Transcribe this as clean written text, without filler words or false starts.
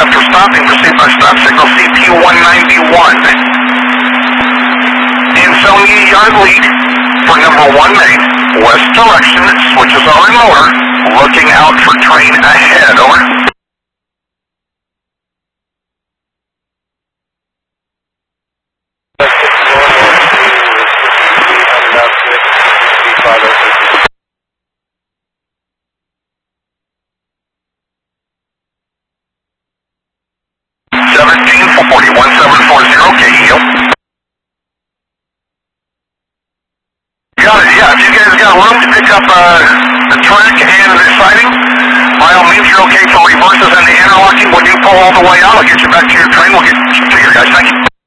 after stopping, proceed by stop signal CP191. Ansonia Yard lead for number 1 main, west direction, switches are in motor, looking out for train ahead, over. Got it, yeah. If you guys got room to pick up the track and the siding, by all means, you're okay for reverses and the interlocking. When you pull all the way out, I'll get you back to your train. We'll get to your guys. Thank you.